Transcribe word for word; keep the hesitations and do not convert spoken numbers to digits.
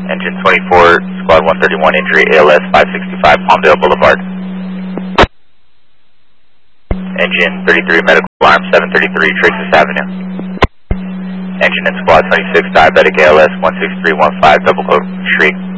Engine twenty-four, Squad one thirty-one, injury A L S five sixty-five, Palmdale Boulevard. Engine thirty-three, medical alarm seven thirty-three, Traces Avenue. Engine and Squad twenty-six, diabetic A L S one six three one five, Double Cove Street.